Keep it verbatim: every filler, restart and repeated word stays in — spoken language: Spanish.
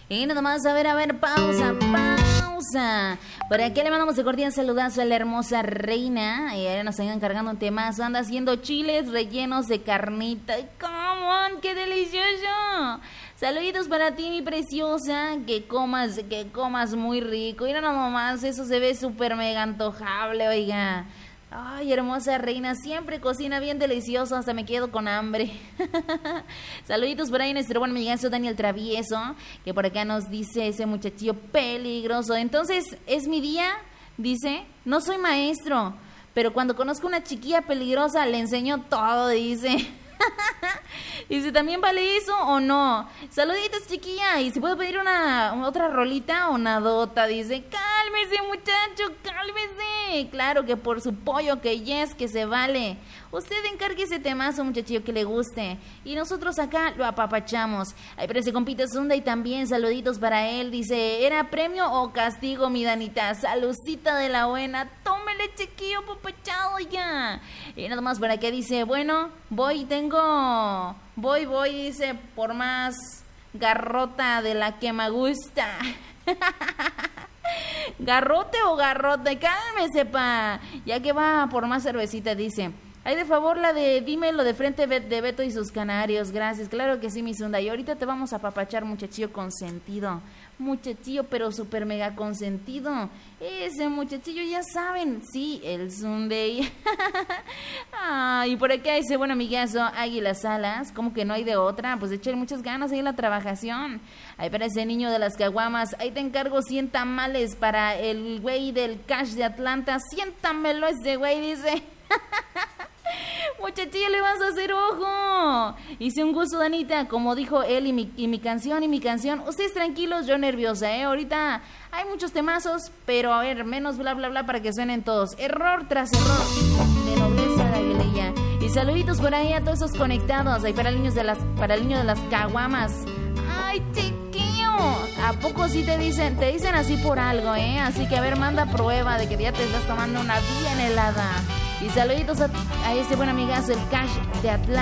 Y nada más, a ver, a ver, pausa, pausa. Por aquí le mandamos el cordial saludazo a la hermosa reina. Y ahora nos están encargando un temazo. Anda haciendo chiles rellenos de carnita. ¡Come on! ¡Qué delicioso! Saluditos para ti, mi preciosa. Que comas, que comas muy rico. Y no nomás, eso se ve súper mega antojable, oiga. Ay, hermosa reina, siempre cocina bien delicioso, hasta me quedo con hambre. Saluditos por ahí nuestro buen amigazo Daniel Travieso, que por acá nos dice ese muchachillo peligroso. Entonces, ¿es mi día? Dice, no soy maestro, pero cuando conozco una chiquilla peligrosa le enseño todo, dice. Dice, ¿también vale eso o no? Saluditos, chiquilla. ¿Y si puedo pedir una otra rolita o una dota? Dice, cálmese, muchacho, cálmese. Claro que por su pollo, que yes, que se vale. Usted encargue ese temazo, muchachillo, que le guste. Y nosotros acá lo apapachamos. Ay, pero ese compita Zunda y también saluditos para él. Dice, ¿era premio o castigo, mi Danita? Saludcita de la buena. Tómele, chiquillo, apapachado ya. Y nada más para acá dice, bueno, voy, tengo... Voy, voy, dice, por más garrota de la que me gusta. ¿Garrote o garrote? Cálmese, pa. Ya que va por más cervecita, dice. Ay, de favor, la de dímelo de frente de Beto y sus canarios. Gracias, claro que sí, mi Zunda. Y ahorita te vamos a papachar, muchachillo consentido. Muchachillo, pero súper mega consentido. Ese muchachillo, ya saben. Sí, el Sunday. Ay, por acá ese buen amigazo Águila Salas. ¿Cómo que no hay de otra? Pues echar muchas ganas ahí en la trabajación. Ahí para ese niño de las caguamas. Ahí te encargo cien tamales para el güey del Cash de Atlanta. Siéntamelo ese güey, dice. Muchachillo, le vas a hacer ojo. Hice un gusto, Danita, como dijo él, y mi, y mi canción, y mi canción. Ustedes tranquilos, yo nerviosa, ¿eh? Ahorita hay muchos temazos, pero a ver, menos bla, bla, bla, para que suenen todos. Error tras error, de nobleza de Aguililla. Y saluditos por ahí a todos esos conectados. Ahí para el niño de las, para el niño de las caguamas. Ay, chiquillo, ¿a poco sí te dicen? Te dicen así por algo, ¿eh? Así que a ver, manda prueba de que ya te estás tomando una bien helada. Y saluditos a, a ese buen amigazo, el Cash de Atlanta.